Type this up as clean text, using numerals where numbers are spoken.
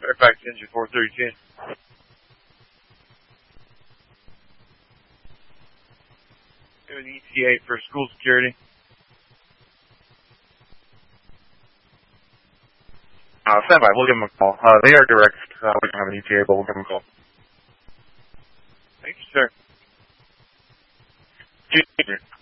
Fairfax Engine 432. Doing ETA for school security. Stand by. We'll give them a call. They are direct. We don't have an ETA, but we'll give them a call. Thank you, sir.